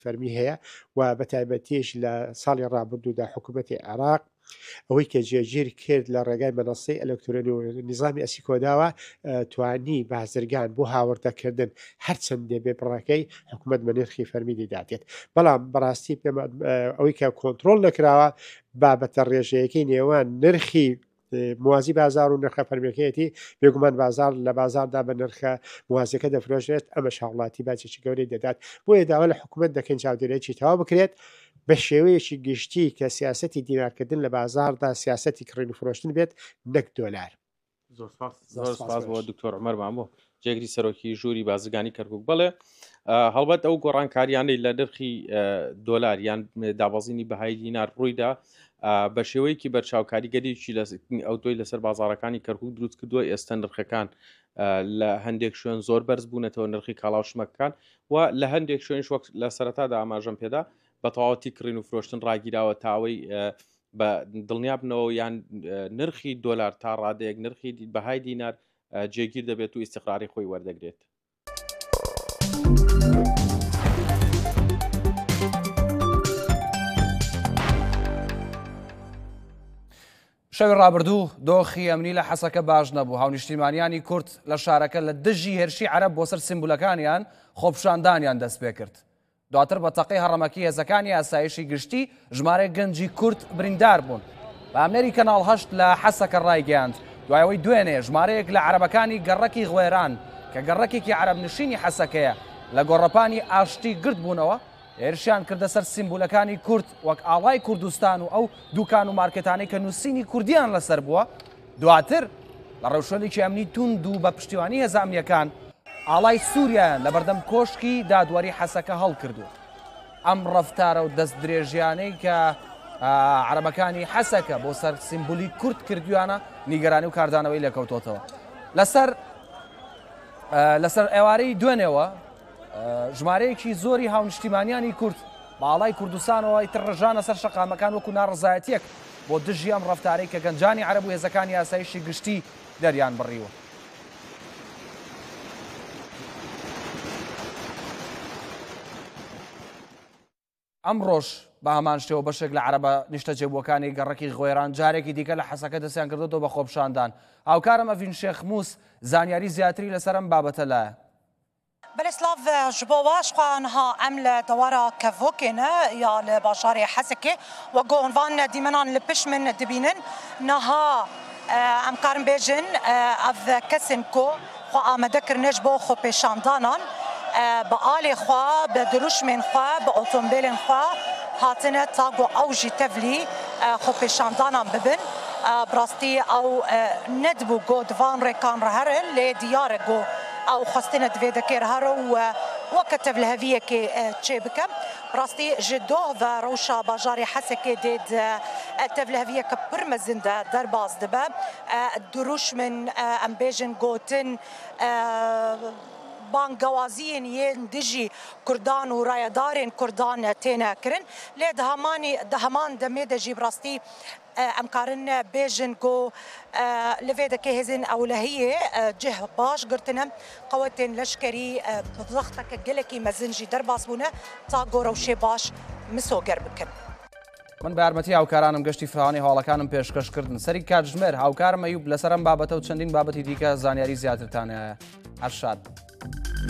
فەرمی هەیە و بە تایبەتیش لە ساڵی ڕابردوودا حکوومەتی عێراق ئەوەی کە جێگیر کرد لە ڕێگای مەنەسەی ئەلکترۆنی و نظامی ئەسیکۆداوە توانی بازرگان بۆ هاوردەکردن هەرچەند دەبێ بڕەکەی حکوومەت بە نرخی فەرمی دەداتێت بەڵام بەڕاستی پێم ئەوەی کە کۆنتترۆل نەکراوە بابەتە ڕێژەیەکی نێوان نرخی موازی بازار و نرخە فەرمیەکەیەتی بێگومان بازار لە بازاردا بە نرخە موازیەکە دەفرۆشێت ئەمە شاوڵاتی باچێکی گەورەی دەدات بۆیە داوا لە حکوومەت دەکەن چاودێرەیەکی تەواو بکرێت بە شێوەیەکی گشتی کە سیاسەتی دینارکردن لە بازاردا سیاسەتی کڕین و فرۆشتن بێت نەک دۆلار. زۆر سپاس بۆ دکتۆر عومەر مامۆ جێگری سەرۆکی ژووری بازرگانی کەرکووک. بڵێ هەڵبەت ئەو گۆڕانکاریانەی لە نرخی دۆلار یان دابەزینی بەهای دینار ڕوویدا بە شێوەیەکی بەرچاوکاریگەریی ئەو دوی لەسەر بازارەکانی کەرکووک دروست کردووە. ئێستا نرخەکان لە هەندێک شوێن زۆر بەرز بوونەتەوە نرخی کاڵاوشمەکان و لە هەندێک شوێنش وەک لە سەرەتادا ئاماژەم پێدا بە تەواوەتی کڕین و فرۆشتن ڕاگیراوە تاوەی بە دڵنیابنەوە یان نرخی دۆلار تا ڕادەیەک نرخی بەهای دینار جێگیر دەبێت و ئیستیقراری خۆی وەردەگرێت. شەوی ڕابردوو دۆخی ئەمنی لە حەسەکە باش نەبوو. هاونیشتیمانیانی کورد لە شارەکە لە دژی هێرشی عەرەب بۆ سەر سیمبولەکانیان خۆپشاندانیان دەست پێ کرد. دواتر بە تەقەی هەڕەمەکی هێزەکانی ئاسایشی گشتی ژمارەی گەنجی کورد بریندار بوون. بە ئەمنێری کەناڵ هەشت لە حەسەکە ڕایگەیاند دوایەوەی دوێنێ ژمارەیەک لە عەرەبەکانی گەڕەکی غوێران کە گەڕەکێکی عەرەب نشینی حەسەکەیە لە گۆڕەپانی ئاشتی گرت بوونەوە هێرشیان کردە سەر سیمبولەکانی کورد وەک ئاڵای کوردستان و ئەو دوکان و مارکێتانەی کە نووسینی کوردیان لەسەر بووە. دواتر لە ڕەوشەڵێکی ئەمنی توند و بە پشتیوانی هێزانیەکان ئاڵای سووریایان لە بەردەم کۆشکی دادوەری حەسەکە هەڵکردو. ئەم ڕەفتارە و دەست درێژیانەی کە عەرەبەکانی حەسەکە بۆ سەر سیمبولی کورد کردویانە نیگەرانی و کاردانەوەی لەکەوتۆتەوە. لەسەر ئێوارەی دوێنێەوە ژمارەیەکی زۆری هاونیشتیمانیانی کورد باڵای کوردستانەوە ئیتر ڕژانە سەر شەقامەکان وەکو ناڕزایەتیەک بۆ دژی ئەم ڕەفتارەی کە گەنجانی عەرەب و هێزەکانی ئاسایشی گشتی دەریان بڕیوە. ئەم ڕۆژ بە هەمان شێوە بەشێک لە عەرەبە نیشتەجێبووەکانی گەڕەکی غوێران جارێکی دیکە لە حەسەکە دەستیان کردوەوە بە خۆپشاندان. هاوکارم ئەڤین شێخ مووس زانیاری زیاتری لەسەر ئەم بابەتە لایە. بلسلاف جبواش خانها عمل دوارا كفوكنا يا لباشاري حسكي وقونفان ديمنان لبش من دبينن نها امكارن بيجن اف كسنكو خو امدكر نجبو خو بيشاندانان بآلي خوا بدروش من خوا بأوتومبيل خوا هاتنا تاغو اوجي تفلي خو بيشاندانان ببن براستي او ندبو قودفان ريكان رهرل لديار جو او خستنا دفيدكير هارو وكتب الهوية كي تشيبكا براستي جدوه وروشا باجاري حسكي ديد تفلهوية كبرمزن درباز دبا دروش من امبيجن قوتن بانقوازين يندجي كردان ورايدارين كردان تينا كرن لي دهمان دميدا جي براستي امكارن بيجن جو لفيدا كهزن او لهي جه باش قرتنا قوتين لشكري بضغطك قلكي مزنجي درباس بونا تاغو روشي باش مسوقر بكن. من بە یارمەتی هاوکارانم گەشتی فراوانی هەواڵەکانم پێشکەشکردن. سەری کاتژمێر هاوکارم ئەیوب لەسەر ئەم بابەتە و چەندین بابەتی دیکە زانیاری زیاترتان هەیە. هەر شاد.